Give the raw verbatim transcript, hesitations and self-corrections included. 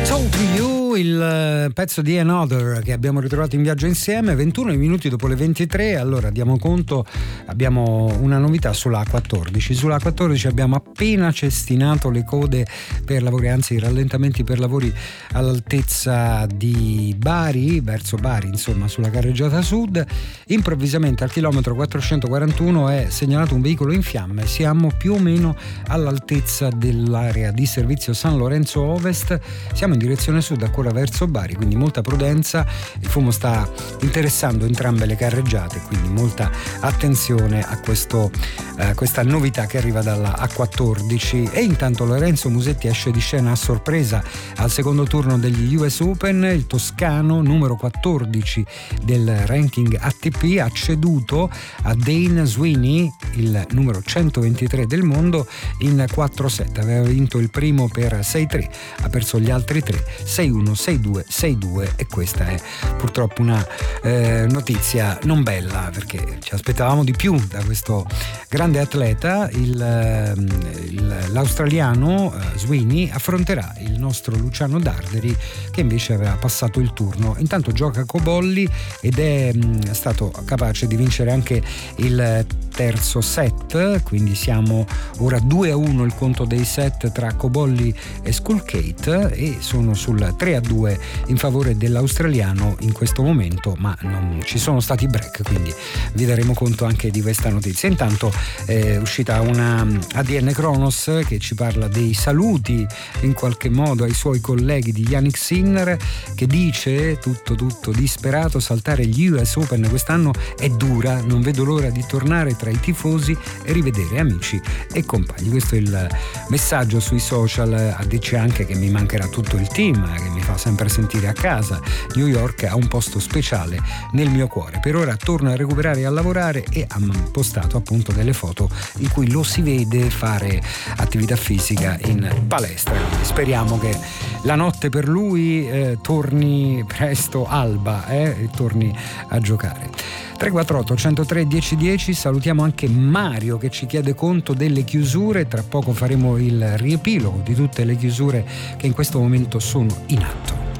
Talk to You, il pezzo di Another che abbiamo ritrovato in viaggio insieme, ventuno minuti dopo le ventitré. Allora diamo conto, abbiamo una novità sulla A quattordici. Sulla A quattordici abbiamo appena cestinato le code per lavori, anzi i rallentamenti per lavori all'altezza di Bari, verso Bari, insomma sulla carreggiata sud. Improvvisamente al chilometro quattrocentoquarantuno è segnalato un veicolo in fiamme. Siamo più o meno all'altezza dell'area di servizio San Lorenzo Ovest, siamo in direzione sud ancora verso Bari, quindi molta prudenza. Il fumo sta interessando entrambe le carreggiate, quindi molta attenzione a questo, eh, questa novità che arriva dalla A quattordici. E intanto Lorenzo Musetti esce di scena a sorpresa al secondo turno degli U S Open. Il toscano, numero quattordici del ranking A T P, ha ceduto a Dane Sweeney, il numero centoventitré del mondo, in quattro set. Aveva vinto il primo per sei tre, ha perso gli altri tre, sei uno, sei due, sei due, e questa è purtroppo una eh, notizia non bella, perché ci aspettavamo di più da questo grande atleta. Il, il, l'australiano eh, Sweeney affronterà il nostro Luciano Darderi, che invece aveva passato il turno. Intanto gioca Cobolli ed è mh, stato capace di vincere anche il terzo set, quindi siamo ora due a uno il conto dei set tra Cobolli e Skulkate, e sono sul tre a due in favore dell'australiano in questo momento, ma non ci sono stati break, quindi vi daremo conto anche di questa notizia. Intanto è uscita una A D N Kronos che ci parla dei saluti in qualche modo ai suoi colleghi di Jannik Sinner, che dice tutto tutto disperato: saltare gli U S Open quest'anno è dura, non vedo l'ora di tornare tra i tifosi e rivedere amici e compagni. Questo è il messaggio sui social. Dice anche che mi mancherà tutto il team che mi fa sempre sentire a casa. New York ha un posto speciale nel mio cuore. Per ora torno a recuperare e a lavorare, e ha postato appunto delle foto in cui lo si vede fare attività fisica in palestra. Quindi speriamo che la notte per lui eh, torni presto alba eh, e torni a giocare. tre quattro otto, centotré, dieci dieci. Salutiamo anche Mario che ci chiede conto delle chiusure. Tra poco faremo il riepilogo di tutte le chiusure che in questo momento sono in atto.